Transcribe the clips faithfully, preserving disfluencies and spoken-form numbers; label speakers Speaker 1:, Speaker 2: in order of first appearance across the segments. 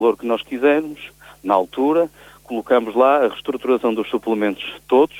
Speaker 1: valor que nós quisermos, na altura, colocamos lá a reestruturação dos suplementos todos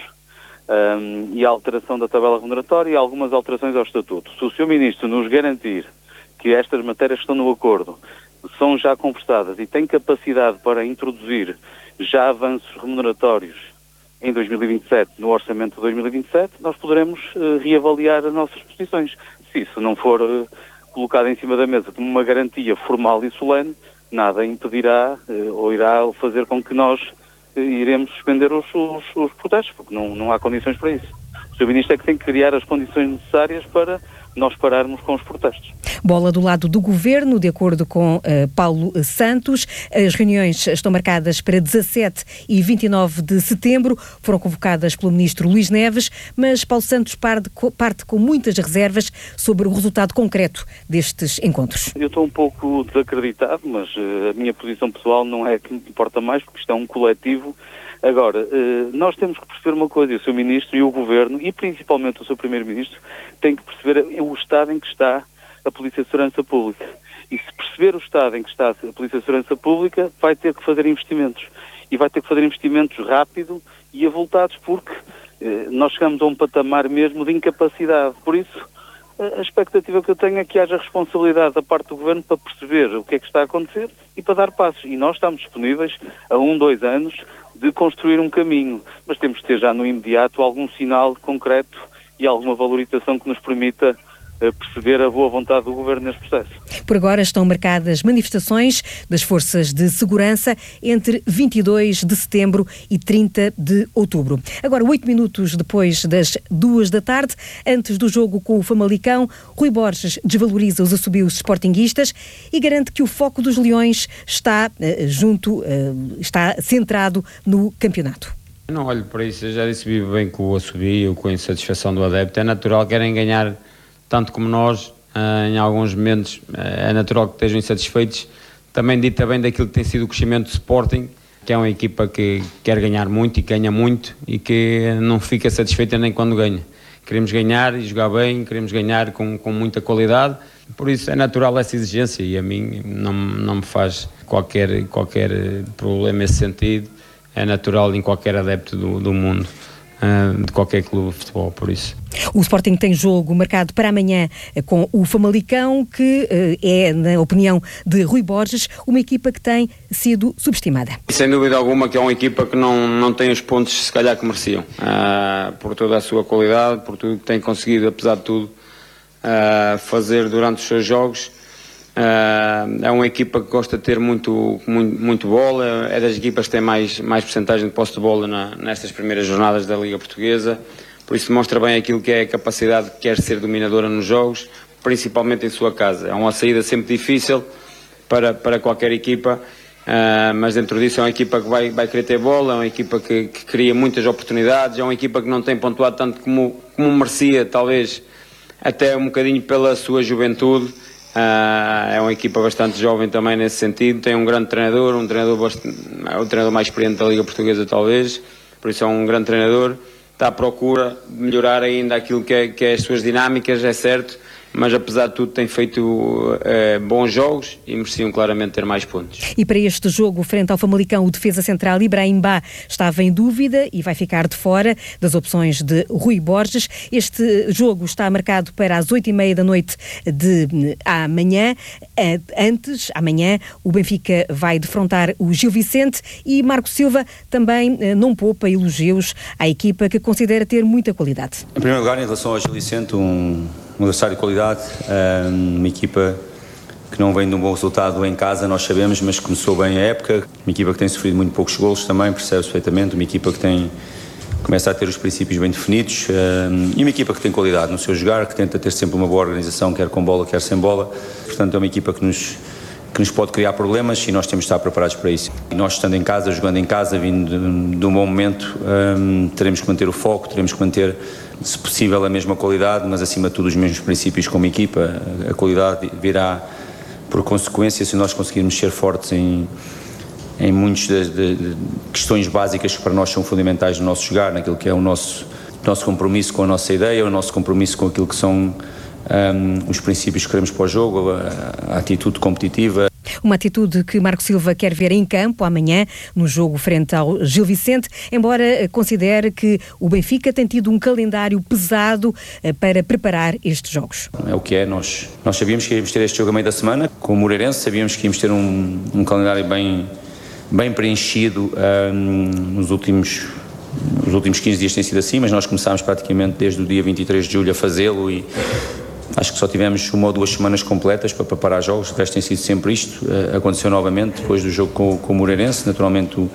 Speaker 1: um, e a alteração da tabela remuneratória e algumas alterações ao Estatuto. Se o senhor Ministro nos garantir que estas matérias que estão no acordo são já conversadas e tem capacidade para introduzir já avanços remuneratórios em dois mil e vinte e sete, no orçamento de dois mil e vinte e sete, nós poderemos uh, reavaliar as nossas posições. Se isso não for uh, colocado em cima da mesa como uma garantia formal e solene, nada impedirá uh, ou irá fazer com que nós uh, iremos suspender os, os, os protestos, porque não, não há condições para isso. O senhor Ministro é que tem que criar as condições necessárias para nós pararmos com os protestos.
Speaker 2: Bola do lado do Governo, de acordo com uh, Paulo Santos. As reuniões estão marcadas para dezassete e vinte e nove de setembro. Foram convocadas pelo Ministro Luís Neves, mas Paulo Santos parte, parte com muitas reservas sobre o resultado concreto destes encontros.
Speaker 1: Eu estou um pouco desacreditado, mas uh, a minha posição pessoal não é que me importa mais, porque isto é um coletivo. Agora, nós temos que perceber uma coisa, e o seu Ministro e o Governo, e principalmente o seu Primeiro-Ministro, têm que perceber o estado em que está a Polícia de Segurança Pública. E se perceber o estado em que está a Polícia de Segurança Pública, vai ter que fazer investimentos. E vai ter que fazer investimentos rápido e avultados, porque nós chegamos a um patamar mesmo de incapacidade. Por isso, a expectativa que eu tenho é que haja responsabilidade da parte do Governo para perceber o que é que está a acontecer e para dar passos. E nós estamos disponíveis a um, dois anos de construir um caminho, mas temos que ter já no imediato algum sinal concreto e alguma valorização que nos permita uh, perceber a boa vontade do Governo neste processo.
Speaker 2: Por agora estão marcadas manifestações das forças de segurança entre vinte e dois de setembro e trinta de outubro. Agora, oito minutos depois das duas da tarde, antes do jogo com o Famalicão, Rui Borges desvaloriza os assobios sportinguistas e garante que o foco dos Leões está uh, junto, uh, está centrado no campeonato.
Speaker 3: Não olho para isso, eu já disse bem que o assobio, com a insatisfação do adepto, é natural, querem ganhar tanto como nós. Uh, em alguns momentos uh, é natural que estejam insatisfeitos. Também dita bem daquilo que tem sido o crescimento do Sporting, que é uma equipa que quer ganhar muito e ganha muito e que não fica satisfeita nem quando ganha. Queremos ganhar e jogar bem, queremos ganhar com, com muita qualidade, por isso é natural essa exigência e a mim não, não me faz qualquer, qualquer problema nesse sentido. É natural em qualquer adepto do, do mundo, uh, de qualquer clube de futebol, por isso.
Speaker 2: O Sporting tem jogo marcado para amanhã com o Famalicão, que uh, é, na opinião de Rui Borges, uma equipa que tem sido subestimada.
Speaker 3: Sem dúvida alguma que é uma equipa que não, não tem os pontos, se calhar, que mereciam, uh, por toda a sua qualidade, por tudo que tem conseguido, apesar de tudo, uh, fazer durante os seus jogos. Uh, é uma equipa que gosta de ter muito, muito, muito bola, é das equipas que tem mais, mais porcentagem de posse de bola na, nestas primeiras jornadas da Liga Portuguesa, por isso mostra bem aquilo que é a capacidade que quer ser dominadora nos jogos, principalmente em sua casa. É uma saída sempre difícil para, para qualquer equipa, uh, mas dentro disso é uma equipa que vai, vai querer ter bola, é uma equipa que, que cria muitas oportunidades, é uma equipa que não tem pontuado tanto como, como merecia, talvez até um bocadinho pela sua juventude. Uh, é uma equipa bastante jovem também nesse sentido, tem um grande treinador, um treinador bastante, é o treinador mais experiente da Liga Portuguesa talvez, por isso é um grande treinador, está à procura de melhorar ainda aquilo que é, que é as suas dinâmicas, é certo, mas apesar de tudo tem feito uh, bons jogos e mereciam claramente ter mais pontos.
Speaker 2: E para este jogo, frente ao Famalicão, o defesa central Ibrahim Ba estava em dúvida e vai ficar de fora das opções de Rui Borges. Este jogo está marcado para as oito e meia da noite de amanhã. Antes, amanhã, o Benfica vai defrontar o Gil Vicente e Marco Silva também não poupa elogios à equipa que considera ter muita qualidade.
Speaker 4: Em primeiro lugar, em relação ao Gil Vicente, um um adversário de qualidade, uma equipa que não vem de um bom resultado em casa, nós sabemos, mas começou bem a época, uma equipa que tem sofrido muito poucos golos também, percebe-se perfeitamente, uma equipa que tem, começa a ter os princípios bem definidos e uma equipa que tem qualidade no seu jogar, que tenta ter sempre uma boa organização, quer com bola, quer sem bola, portanto é uma equipa que nos, que nos pode criar problemas e nós temos de estar preparados para isso. E nós estando em casa, jogando em casa, vindo de, de um bom momento, teremos que manter o foco, teremos que manter, se possível, a mesma qualidade, mas acima de tudo os mesmos princípios como equipa. A qualidade virá por consequência se nós conseguirmos ser fortes em, em muitas de, de, de questões básicas que para nós são fundamentais no nosso jogar, naquilo que é o nosso, nosso compromisso com a nossa ideia, o nosso compromisso com aquilo que são um, os princípios que queremos para o jogo, a, a atitude competitiva.
Speaker 2: Uma atitude que Marco Silva quer ver em campo amanhã, no jogo frente ao Gil Vicente, embora considere que o Benfica tem tido um calendário pesado para preparar estes jogos.
Speaker 4: É o que é, nós, nós sabíamos que íamos ter este jogo a meio da semana, com o Moreirense, sabíamos que íamos ter um, um calendário bem, bem preenchido um, nos últimos... Os últimos quinze dias tem sido assim, mas nós começámos praticamente desde o dia vinte e três de julho a fazê-lo e acho que só tivemos uma ou duas semanas completas para preparar jogos. O resto tem sido sempre isto. Aconteceu novamente depois do jogo com, com o Moreirense, naturalmente o,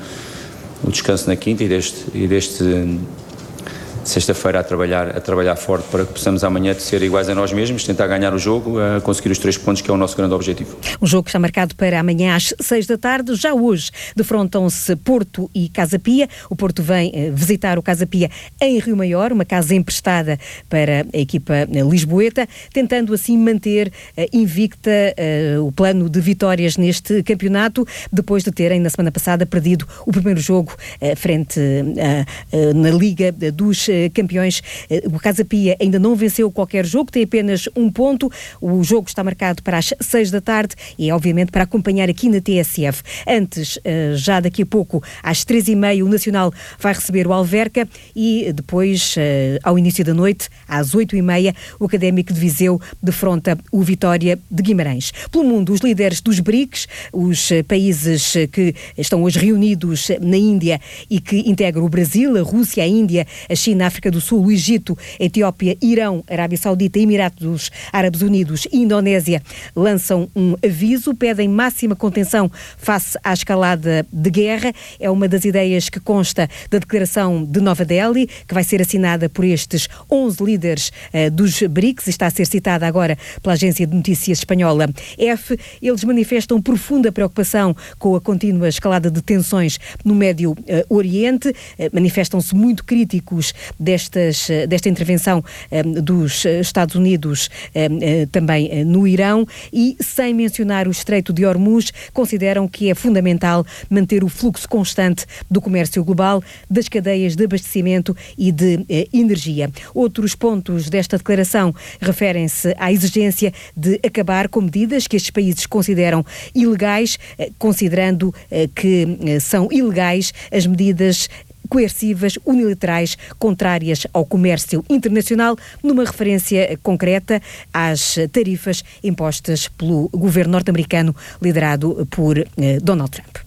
Speaker 4: o descanso na quinta e deste, e deste sexta-feira a trabalhar, a trabalhar forte para que possamos amanhã ser iguais a nós mesmos, tentar ganhar o jogo, a conseguir os três pontos, que é o nosso grande objetivo.
Speaker 2: Um jogo que está marcado para amanhã às seis da tarde. Já hoje defrontam-se Porto e Casa Pia. O Porto vem visitar o Casa Pia em Rio Maior, uma casa emprestada para a equipa lisboeta, tentando assim manter invicta uh, o plano de vitórias neste campeonato, depois de terem na semana passada perdido o primeiro jogo uh, frente uh, uh, na Liga dos campeões. O Casa Pia ainda não venceu qualquer jogo, tem apenas um ponto. O jogo está marcado para as seis da tarde e é obviamente para acompanhar aqui na T S F. Antes, já daqui a pouco, às três e meia, o Nacional vai receber o Alverca e depois, ao início da noite, às oito e meia, o Académico de Viseu defronta o Vitória de Guimarães. Pelo mundo, os líderes dos B R I C S, os países que estão hoje reunidos na Índia e que integram o Brasil, a Rússia, a Índia, a China, a África do Sul, o Egito, a Etiópia, Irão, Arábia Saudita, Emirados Árabes Unidos e Indonésia lançam um aviso, pedem máxima contenção face à escalada de guerra. É uma das ideias que consta da declaração de Nova Delhi, que vai ser assinada por estes onze líderes uh, dos B R I C S e está a ser citada agora pela agência de notícias espanhola F. Eles manifestam profunda preocupação com a contínua escalada de tensões no Médio uh, Oriente, uh, manifestam-se muito críticos Destas, desta intervenção um, dos Estados Unidos um, uh, também uh, no Irão e, sem mencionar o Estreito de Hormuz, consideram que é fundamental manter o fluxo constante do comércio global, das cadeias de abastecimento e de uh, energia. Outros pontos desta declaração referem-se à exigência de acabar com medidas que estes países consideram ilegais, uh, considerando uh, que uh, são ilegais as medidas coercivas, unilaterais, contrárias ao comércio internacional, numa referência concreta às tarifas impostas pelo governo norte-americano liderado por eh, Donald Trump.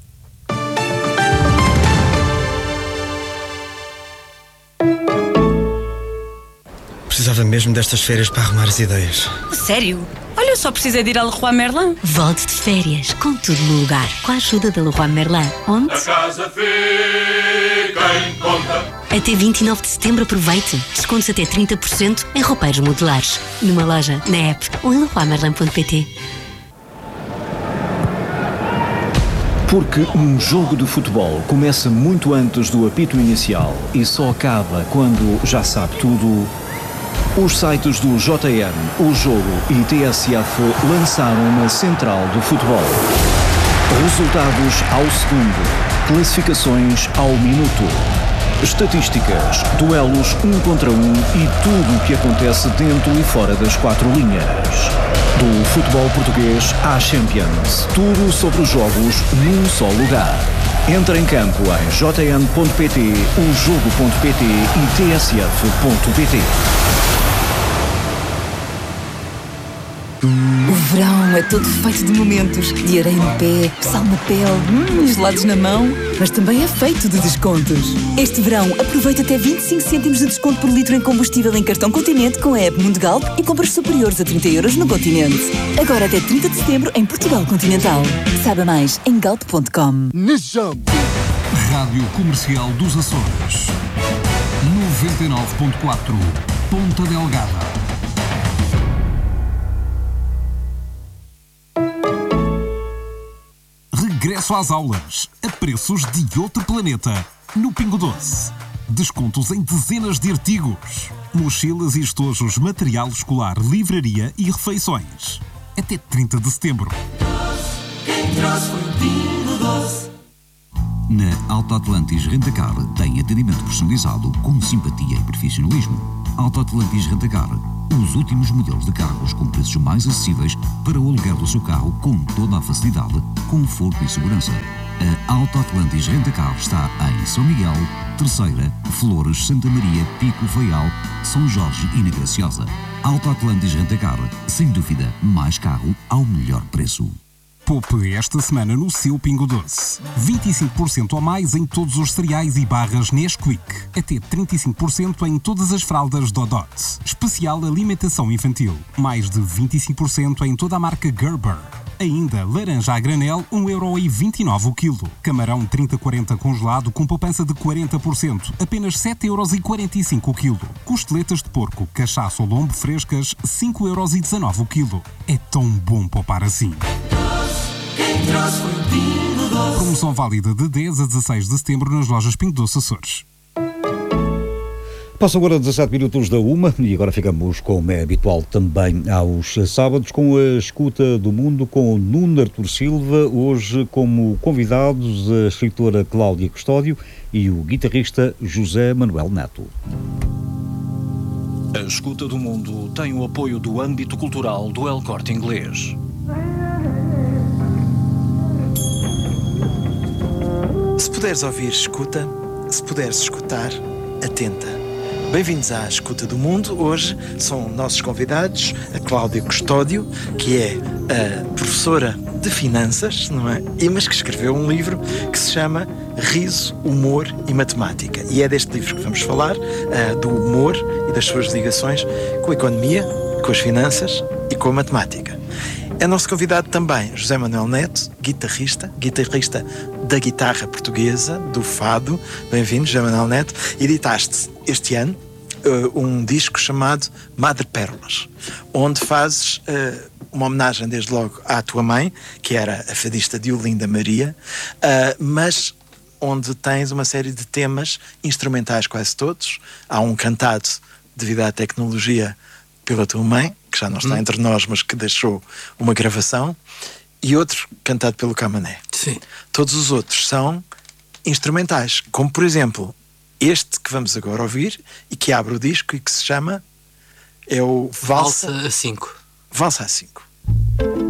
Speaker 5: Precisava mesmo destas férias para arrumar as ideias.
Speaker 6: Sério? Olha, eu só precisei de ir ao Leroy Merlin.
Speaker 7: Volte de férias, com tudo no lugar, com a ajuda da Leroy Merlin. Onde?
Speaker 8: A casa fica em conta.
Speaker 7: Até vinte e nove de setembro aproveite. Descontos até trinta por cento em roupeiros modulares. Numa loja, na app ou em leroy merlin ponto pt.
Speaker 9: Porque um jogo de futebol começa muito antes do apito inicial e só acaba quando já sabe tudo. Os sites do J N, O Jogo e T S F lançaram uma central do futebol. Resultados ao segundo, classificações ao minuto, estatísticas, duelos um contra um e tudo o que acontece dentro e fora das quatro linhas. Do futebol português à Champions, tudo sobre os jogos num só lugar. Entra em campo em j n ponto p t, o jogo ponto p t e t s f ponto p t.
Speaker 10: O verão é todo feito de momentos, de areia no pé, sal na pele, hum, gelados na mão, mas também é feito de descontos. Este verão aproveita até vinte e cinco cêntimos de desconto por litro em combustível em cartão Continente com a app Mundigalp e compras superiores a trinta euros no Continente. Agora até trinta de setembro em Portugal Continental. Saiba mais em galp ponto com.
Speaker 11: Rádio Comercial dos Açores. noventa e nove ponto quatro. Ponta Delgada. Regresso às aulas, a preços de outro planeta, no Pingo Doce. Descontos em dezenas de artigos. Mochilas e estojos, material escolar, livraria e refeições. Até trinta de setembro.
Speaker 8: Quem trouxe foi o Pingo Doce.
Speaker 12: Na Alta Atlantis Rentacar tem atendimento personalizado com simpatia e profissionalismo. Auto Atlantis Rentacar. Os últimos modelos de carros com preços mais acessíveis para o aluguer do seu carro com toda a facilidade, conforto e segurança. A Auto Atlantis Rentacar está em São Miguel, Terceira, Flores, Santa Maria, Pico, Faial, São Jorge e na Graciosa. Auto Atlantis Rentacar, sem dúvida, mais carro ao melhor preço.
Speaker 11: Poupe esta semana no seu Pingo Doce. vinte e cinco por cento ou mais em todos os cereais e barras Nesquik. Até trinta e cinco por cento em todas as fraldas Dodot. Especial alimentação infantil. Mais de vinte e cinco por cento em toda a marca Gerber. Ainda laranja a granel, um euro e vinte e nove o quilo. Camarão trinta quarenta congelado com poupança de quarenta por cento. Apenas sete euros e quarenta e cinco o quilo. Costeletas de porco, cachaça ou lombo frescas, cinco euros e dezanove o quilo. É tão bom poupar assim. Promoção válida de dez a dezasseis de setembro nas lojas Pingo Doce Açores.
Speaker 13: Passam agora dezassete minutos da uma e agora ficamos, como é habitual também aos sábados, com a escuta do mundo com o Nuno Artur Silva, hoje como convidados a escritora Cláudia Custódio e o guitarrista José Manuel Neto.
Speaker 9: A escuta do mundo tem o apoio do âmbito cultural do El Corte Inglês.
Speaker 14: Se puderes ouvir, escuta. Se puderes escutar, atenta. Bem-vindos à Escuta do Mundo. Hoje são nossos convidados a Cláudia Custódio, que é a professora de finanças, não é? E mas que escreveu um livro que se chama Riso, Humor e Matemática. E é deste livro que vamos falar, uh, do humor e das suas ligações com a economia, com as finanças e com a matemática. É nosso convidado também José Manuel Neto, guitarrista, guitarrista da guitarra portuguesa, do fado. Bem-vindo, José Manuel Neto. Editaste este ano uh, um disco chamado Madre Pérolas, onde fazes uh, uma homenagem desde logo à tua mãe, que era a fadista Diolinda Maria, uh, mas onde tens uma série de temas instrumentais quase todos. Há um cantado devido à tecnologia pela tua mãe, que já não está hum. entre nós, mas que deixou uma gravação, e outro cantado pelo Camané.
Speaker 15: Sim.
Speaker 14: Todos os outros são instrumentais, como por exemplo este que vamos agora ouvir e que abre o disco e que se chama é o Valsa
Speaker 15: Valsa a cinco.
Speaker 14: Valsa a cinco.